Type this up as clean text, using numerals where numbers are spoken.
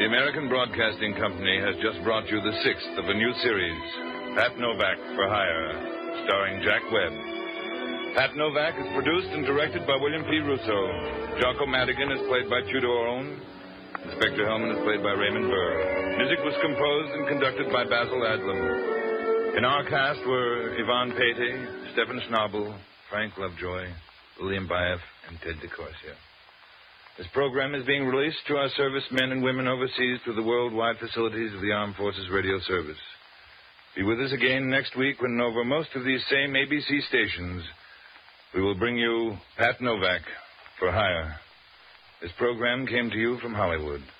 The American Broadcasting Company has just brought you the 6th of a new series, Pat Novak for Hire, starring Jack Webb. Pat Novak is produced and directed by William P. Russo. Jocko Madigan is played by Tudor Owen. Inspector Hellman is played by Raymond Burr. Music was composed and conducted by Basil Adlam. In our cast were Yvonne Patey, Stephen Schnabel, Frank Lovejoy, William Baeff, and Ted DeCorsia. This program is being released to our servicemen and women overseas through the worldwide facilities of the Armed Forces Radio Service. Be with us again next week when over most of these same ABC stations, we will bring you Pat Novak for Hire. This program came to you from Hollywood.